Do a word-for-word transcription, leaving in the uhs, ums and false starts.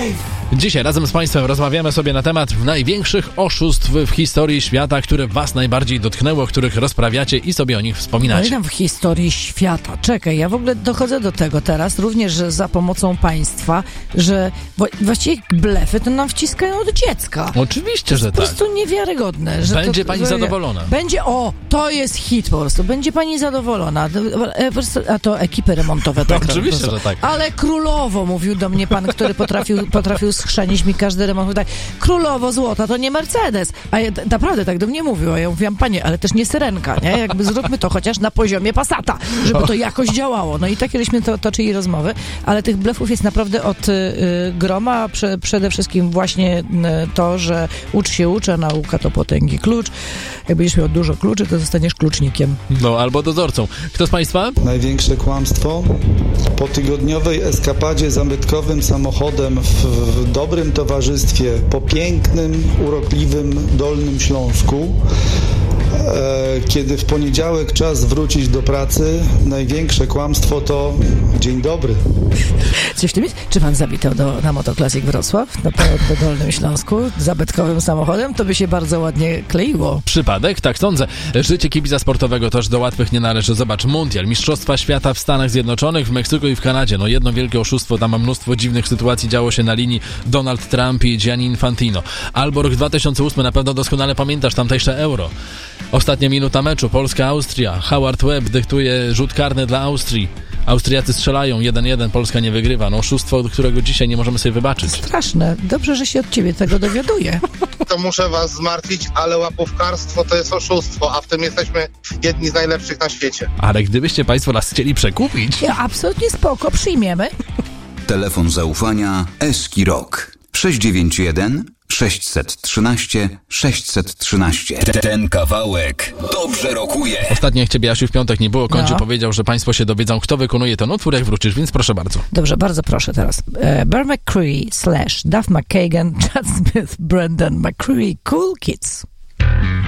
Dzisiaj razem z Państwem rozmawiamy sobie na temat największych oszustw w historii świata, które Was najbardziej dotknęły, o których rozprawiacie i sobie o nich wspominacie. No i tam w historii świata. Czekaj, ja w ogóle dochodzę do tego teraz, również że za pomocą państwa, że właściwie blefy to nam wciskają od dziecka. Oczywiście, że tak. To jest tak. po prostu niewiarygodne. Że Będzie to, pani że, zadowolona. Będzie, o, to jest hit po prostu. Będzie pani zadowolona. A to ekipy remontowe. Tak, oczywiście, że tak. Ale królowo, mówił do mnie pan, który potrafił, potrafił schrzenić mi każdy remont. Tak, królowo złota, to nie Mercedes. A ja naprawdę tak do mnie mówił. A ja mówiłam, panie, ale też nie syrenka, nie? Jakby zróbmy to chociaż na poziomie Passata, żeby to jakoś działało. No i takie żeśmy to, toczyli rozmowy, ale tych blefów jest naprawdę od y, groma. Prze, przede wszystkim właśnie y, to, że ucz się ucza, nauka to potęgi klucz. Jak będziesz miał dużo kluczy, to zostaniesz klucznikiem. No, albo dozorcą. Kto z Państwa? Największe kłamstwo. Po tygodniowej eskapadzie zabytkowym samochodem w, w dobrym towarzystwie, po pięknym, urokliwym Dolnym Śląsku, e, kiedy w poniedziałek czas wrócić do pracy, największe kłamstwo to dzień dobry. Coś w tym jest? Czy pan zawitał do, na Motoclassic Wrocław, na do Dolnym Śląsku, zabytkowym samochodem? To by się bardzo ładnie kleiło. Przypadek? Tak sądzę. Życie kibica sportowego też do łatwych nie należy. Zobacz, mundial, mistrzostwa świata w Stanach Zjednoczonych, w Meksyku i w Kanadzie. No jedno wielkie oszustwo, tam mnóstwo dziwnych sytuacji działo się na linii Donald Trump i Gianni Infantino. Albo rok dwa tysiące ósmy, na pewno doskonale pamiętasz, tamtejsze Euro. Ostatnia minuta meczu, Polska-Austria. Howard Webb dyktuje rzut karny dla Austrii. Austriacy strzelają, jeden jeden, Polska nie wygrywa. No oszustwo, od którego dzisiaj nie możemy sobie wybaczyć. Straszne. Dobrze, że się od ciebie tego dowiaduję. To muszę was zmartwić, ale łapówkarstwo to jest oszustwo, a w tym jesteśmy jedni z najlepszych na świecie. Ale gdybyście Państwo nas chcieli przekupić... Ja absolutnie spoko, przyjmiemy. Telefon zaufania Eski Rock sześć dziewięć jeden sześć jeden trzy sześć jeden trzy. Ten kawałek dobrze rokuje. Ostatnio jak Ciebie, Asiu, w piątek nie było, Kończy no. powiedział, że Państwo się dowiedzą, kto wykonuje ten utwór, jak wrócisz, więc proszę bardzo. Dobrze, bardzo proszę teraz. Uh, Bear McCreary slash Duff McKagan, Chad Smith, Brendan McCreary, Cool Kids.